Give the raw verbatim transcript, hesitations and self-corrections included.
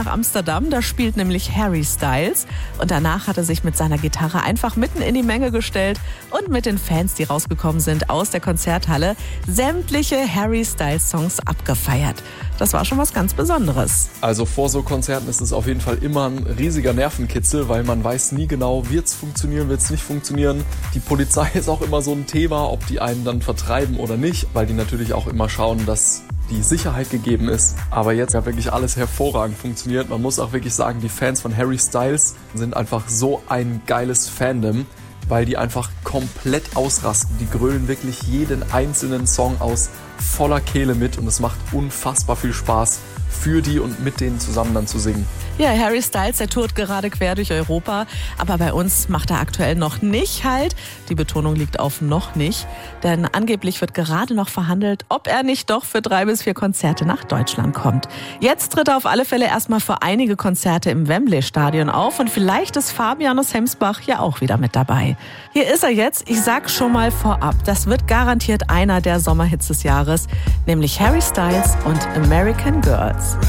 nach Amsterdam, da spielt nämlich Harry Styles und danach hat er sich mit seiner Gitarre einfach mitten in die Menge gestellt und mit den Fans, die rausgekommen sind aus der Konzerthalle, sämtliche Harry Styles Songs abgefeiert. Das war schon was ganz Besonderes. Also vor so Konzerten ist es auf jeden Fall immer ein riesiger Nervenkitzel, weil man weiß nie genau, wird es funktionieren, wird es nicht funktionieren. Die Polizei ist auch immer so ein Thema, ob die einen dann vertreiben oder nicht, weil die natürlich auch immer schauen, dass die Sicherheit gegeben ist. Aber jetzt hat wirklich alles hervorragend funktioniert. Man muss auch wirklich sagen, die Fans von Harry Styles sind einfach so ein geiles Fandom, weil die einfach komplett ausrasten. Die grölen wirklich jeden einzelnen Song aus voller Kehle mit und es macht unfassbar viel Spaß, für die und mit denen zusammen dann zu singen. Ja, Harry Styles, der tourt gerade quer durch Europa, aber bei uns macht er aktuell noch nicht Halt. Die Betonung liegt auf noch nicht, denn angeblich wird gerade noch verhandelt, ob er nicht doch für drei bis vier Konzerte nach Deutschland kommt. Jetzt tritt er auf alle Fälle erstmal für einige Konzerte im Wembley-Stadion auf und vielleicht ist Fabian aus Hemsbach ja auch wieder mit dabei. Hier ist er jetzt, ich sag schon mal vorab, das wird garantiert einer der Sommerhits des Jahres, nämlich Harry Styles und American Girls.